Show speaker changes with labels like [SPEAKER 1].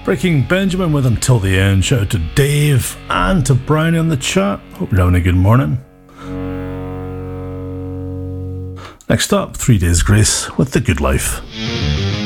[SPEAKER 1] Breaking Benjamin with Until the End. Shout out to Dave and to Brownie on the chat. Hope you're having a good morning. Next up, 3 Days Grace with The Good Life.